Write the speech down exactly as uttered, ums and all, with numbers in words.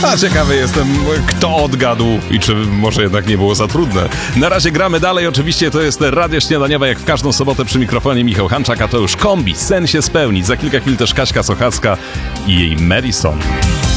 A ciekawy jestem, kto odgadł i czy może jednak nie było za trudne. Na razie gramy dalej, oczywiście to jest Radio Śniadaniowe, jak w każdą sobotę przy mikrofonie Michał Hanczak, a to już Kombi, sen się spełni. Za kilka chwil też Kaśka Sochacka i jej Madison.